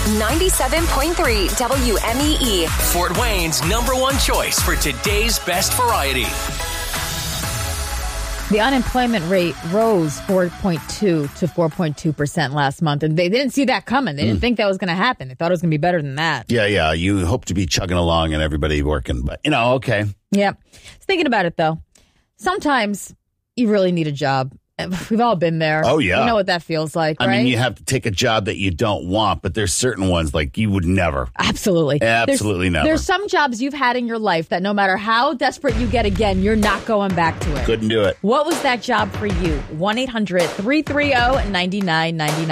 97.3 WMEE. Fort Wayne's #1 choice for today's best variety. The unemployment rate rose 4.2 to 4.2% last month, and they didn't see that coming. They didn't think that was going to happen. They thought it was going to be better than that. Yeah. You hope to be chugging along and everybody working, but, okay. Yeah. Thinking about it, though, sometimes you really need a job. We've all been there. Oh, yeah. You know what that feels like, right? I mean, you have to take a job that you don't want, but there's certain ones like you would never. Absolutely. Absolutely never. There's some jobs you've had in your life that no matter how desperate you get again, you're not going back to it. Couldn't do it. What was that job for you? 1-800-330-9999.